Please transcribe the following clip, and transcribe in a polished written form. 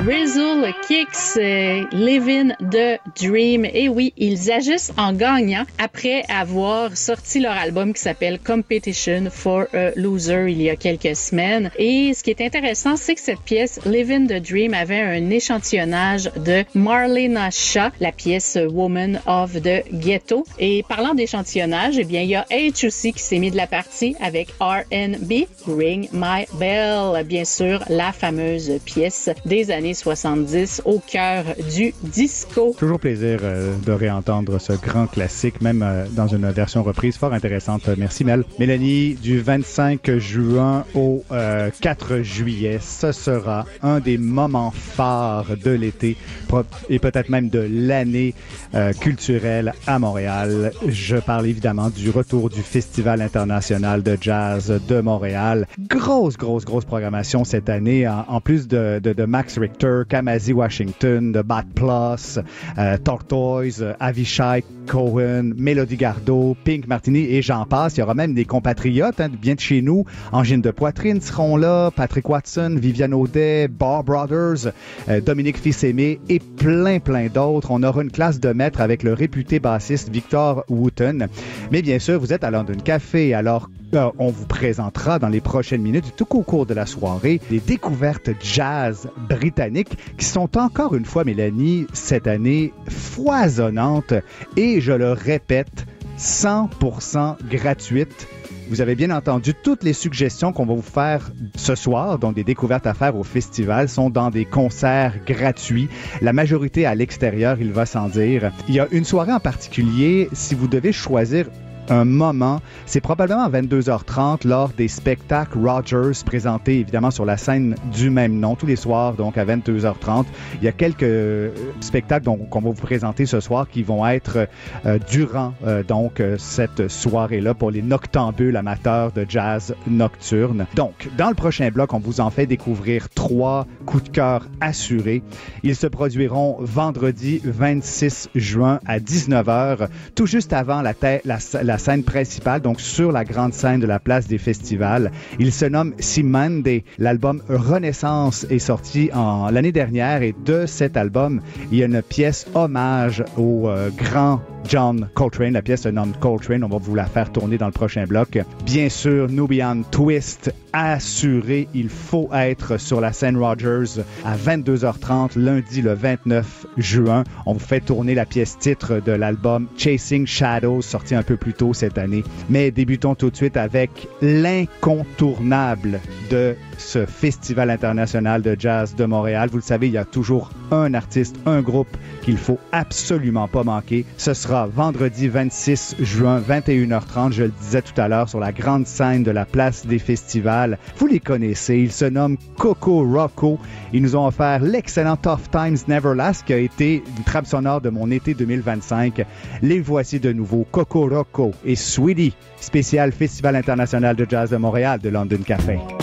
Rizzle Kicks, Living the Dream. Et oui, ils agissent en gagnant après avoir sorti leur album qui s'appelle Competition for a Loser il y a quelques semaines. Et ce qui est intéressant, c'est que cette pièce, Living the Dream, avait un échantillonnage de Marlena Shaw, la pièce Woman of the Ghetto. Et parlant d'échantillonnage, eh bien, il y a H aussi qui s'est mis de la partie avec R&B, Ring My Bell, bien sûr, la fameuse pièce des années 70 au cœur du disco. Toujours plaisir de réentendre ce grand classique, même dans une version reprise fort intéressante. Merci Mel. Mélanie, du 25 juin au 4 juillet, ce sera un des moments phares de l'été et peut-être même de l'année culturelle à Montréal. Je parle évidemment du retour du Festival international de jazz de Montréal. Grosse programmation cette année, en plus de Max Richter, Kamasi Washington, de Bad Plus, Tortoise, Avishai Cohen, Mélodie Gardot, Pink Martini et j'en passe. Il y aura même des compatriotes bien de chez nous. Angine de Poitrine seront là, Patrick Watson, Viviane Audet, Bar Brothers, Dominique Fils-Aimé et plein d'autres. On aura une classe de maître avec le réputé bassiste Victor Wooten. Mais bien sûr, vous êtes à London Café, alors on vous présentera dans les prochaines minutes, tout au cours de la soirée, des découvertes jazz britanniques qui sont encore une fois, Mélanie, cette année foisonnantes et, je le répète, 100% gratuites. Vous avez bien entendu, toutes les suggestions qu'on va vous faire ce soir, donc des découvertes à faire au festival, sont dans des concerts gratuits. La majorité à l'extérieur, il va sans dire. Il y a une soirée en particulier, si vous devez choisir un moment, c'est probablement à 22h30 lors des spectacles Rogers présentés évidemment sur la scène du même nom tous les soirs, donc à 22h30. Il y a quelques spectacles qu'on va vous présenter ce soir qui vont être durant cette soirée-là pour les noctambules amateurs de jazz nocturne. Donc, dans le prochain bloc, on vous en fait découvrir 3 coups de cœur assurés. Ils se produiront vendredi 26 juin à 19h, tout juste avant la scène principale, donc sur la grande scène de la place des festivals. Il se nomme Simande. L'album Renaissance est sorti l'année dernière et de cet album, il y a une pièce hommage au grand John Coltrane. La pièce se nomme Coltrane. On va vous la faire tourner dans le prochain bloc. Bien sûr, Nubian Twist assuré. Il faut être sur la scène Rogers à 22h30 lundi le 29 juin. On vous fait tourner la pièce titre de l'album Chasing Shadows, sorti un peu plus tôt cette année. Mais débutons tout de suite avec l'incontournable de ce Festival international de jazz de Montréal. Vous le savez, il y a toujours un artiste, un groupe qu'il faut absolument pas manquer. Ce sera vendredi 26 juin, 21h30, je le disais tout à l'heure, sur la grande scène de la place des festivals. Vous les connaissez, ils se nomment Coco Rocco. Ils nous ont offert l'excellent Tough Times Never Last, qui a été une trame sonore de mon été 2025. Les voici de nouveau, Coco Rocco et Sweetie, spécial Festival international de jazz de Montréal de London Café.